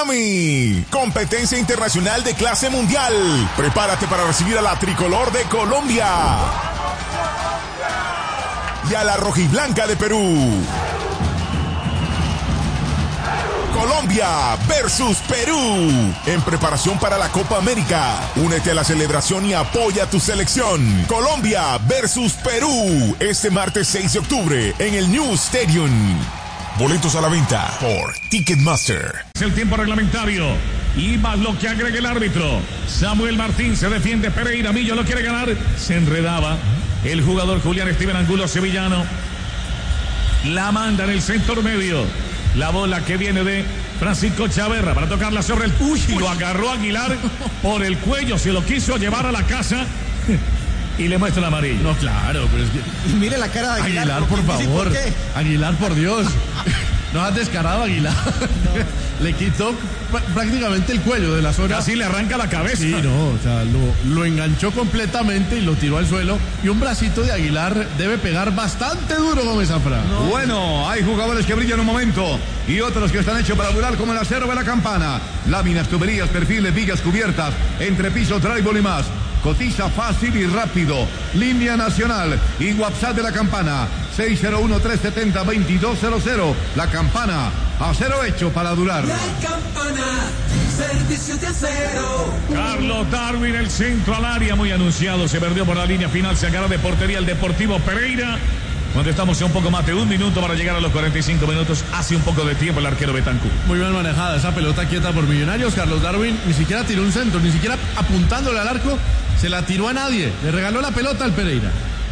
Miami. Competencia internacional de clase mundial. Prepárate para recibir a la tricolor de Colombia y a la rojiblanca de Perú. Colombia versus Perú, en preparación para la Copa América. Únete a la celebración y apoya a tu selección. Colombia versus Perú, este martes 6 de octubre en el New Stadium. Boletos a la venta por Ticketmaster. Es el tiempo reglamentario y más lo que agrega el árbitro. Samuel Martín se defiende, Pereira Millo lo quiere ganar, se enredaba el jugador Julián Steven Angulo sevillano. La manda en el sector medio. La bola que viene de Francisco Chaverra para tocarla sobre el push y lo agarró Aguilar por el cuello, se lo quiso llevar a la casa y le muestra el amarillo. No, claro, pero es que... Mire la cara de Aguilar. Aguilar, por favor. ¿Por qué? Aguilar, por Dios. No has descarado, Aguilar. No. Le quitó prácticamente el cuello de la zona. Casi le arranca la cabeza. Sí, no, o sea, lo enganchó completamente y lo tiró al suelo. Y un bracito de Aguilar debe pegar bastante duro, Gómez Zafra. No. Bueno, hay jugadores que brillan un momento y otros que están hechos para durar, como el acero de la campana. Láminas, tuberías, perfiles, vigas cubiertas, entrepiso, drywall y más. Cotiza fácil y rápido. Línea nacional y WhatsApp de la campana 601-370-2200. La campana, acero hecho para durar. La campana, servicio de acero. Carlos Darwin, el centro al área, muy anunciado, se perdió por la línea final, se agarra de portería el Deportivo Pereira. Cuando estamos en un poco más de un minuto para llegar a los 45 minutos, hace un poco de tiempo el arquero Betancur. Muy bien manejada esa pelota quieta por Millonarios. Carlos Darwin ni siquiera tiró un centro, ni siquiera apuntándole al arco, se la tiró a nadie, le regaló la pelota al Pereira.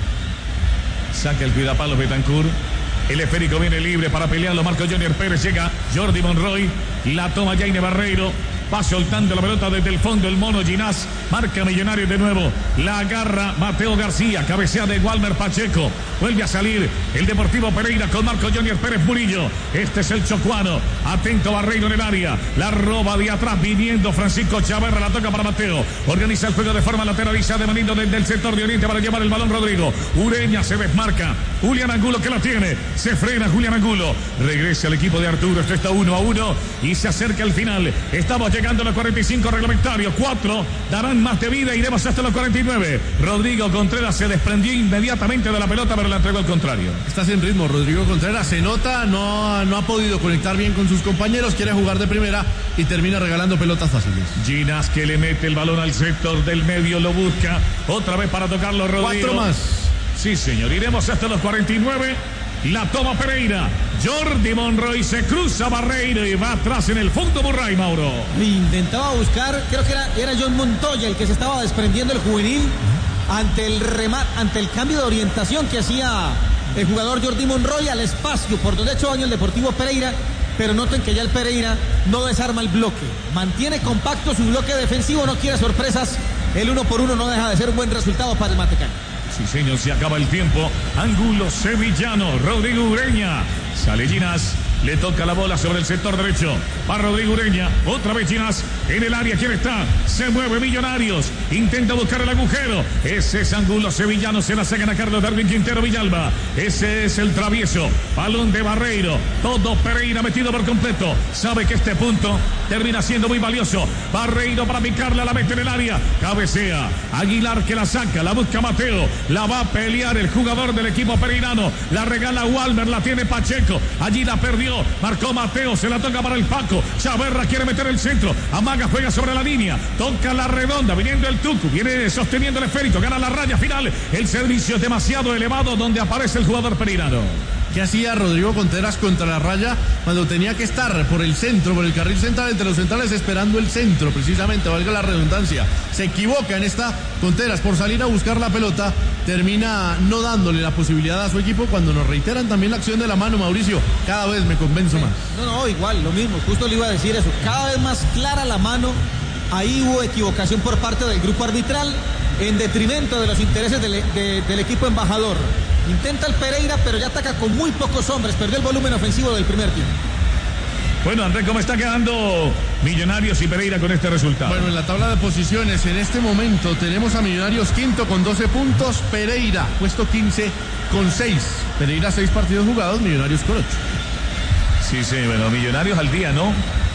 Saca el cuidapalos Betancur. El esférico viene libre para pelearlo. Marco Junior Pérez, llega Jordi Monroy, la toma Jaime Barreiro. Va soltando la pelota desde el fondo el mono Ginás. Marca Millonarios de nuevo. La agarra Mateo García. Cabecea de Walmer Pacheco. Vuelve a salir el Deportivo Pereira con Marco Junior Pérez Murillo. Este es el chocuano. Atento Barreiro en el área. La roba de atrás viniendo Francisco Chaverra. La toca para Mateo. Organiza el juego de forma lateralizada de Manindo desde el sector de oriente para llevar el balón Rodrigo. Ureña se desmarca. Julián Angulo que la tiene. Se frena Julián Angulo. Regresa el equipo de Arturo. Esto está 1-1 y se acerca al final. Estamos llegando a los 45 reglamentarios. 4 darán más de vida. Iremos hasta los 49. Rodrigo Contreras se desprendió inmediatamente de la pelota, pero la entregó al contrario. Está sin ritmo Rodrigo Contreras, se nota, no ha podido conectar bien con sus compañeros, quiere jugar de primera y termina regalando pelotas fáciles. Ginás que le mete el balón al sector del medio, lo busca otra vez para tocarlo Rodrigo. 4 más. Sí, señor, iremos hasta los 49. La toma Pereira. Jordi Monroy se cruza Barreiro y va atrás en el fondo Burray, Mauro. Intentaba buscar, creo que era John Montoya el que se estaba desprendiendo el juvenil ante el remate, ante el cambio de orientación que hacía el jugador Jordi Monroy al espacio por donde ha hecho daño el Deportivo Pereira. Pero noten que ya el Pereira no desarma el bloque, mantiene compacto su bloque defensivo, no quiere sorpresas. El 1-1 no deja de ser un buen resultado para el Matecán. Sí, señor, se acaba el tiempo. Angulo sevillano, Rodrigo Ureña. Sale Ginás, le toca la bola sobre el sector derecho. Va Rodrigo Ureña, otra vez Ginás en el área. ¿Quién está? Se mueve Millonarios. Intenta buscar el agujero. Ese es Angulo sevillano. Se la sacan a Carlos Darwin Quintero Villalba. Ese es el travieso. Balón de Barreiro. Todo Pereira metido por completo. Sabe que este punto termina siendo muy valioso. Barreiro para picarla, la mete en el área. Cabecea. Aguilar que la saca, la busca Mateo. La va a pelear el jugador del equipo pereirano. La regala Walmer, la tiene Pacheco. Allí la perdió. Marcó Mateo, se la toca para el Paco. Chaverra quiere meter el centro. Amaga, juega sobre la línea. Toca la redonda, viniendo el Tucu. Viene sosteniendo el esférico. Gana la raya final. El servicio es demasiado elevado donde aparece el jugador pereirano. ¿Qué hacía Rodrigo Contreras contra la raya cuando tenía que estar por el centro, por el carril central entre los centrales esperando el centro? Precisamente, valga la redundancia. Se equivoca en esta Contreras por salir a buscar la pelota. Termina no dándole la posibilidad a su equipo cuando nos reiteran también la acción de la mano, Mauricio. Cada vez me convenzo más. No, igual, lo mismo. Justo le iba a decir eso. Cada vez más clara la mano. Ahí hubo equivocación por parte del grupo arbitral en detrimento de los intereses del equipo embajador. Intenta el Pereira, pero ya ataca con muy pocos hombres. Perdió el volumen ofensivo del primer tiempo. Bueno, Andrés, ¿cómo está quedando Millonarios y Pereira con este resultado? Bueno, en la tabla de posiciones, en este momento tenemos a Millonarios quinto con 12 puntos. Pereira, puesto 15 con 6. Pereira 6 partidos jugados, Millonarios con 8. Sí, bueno, Millonarios al día, ¿no?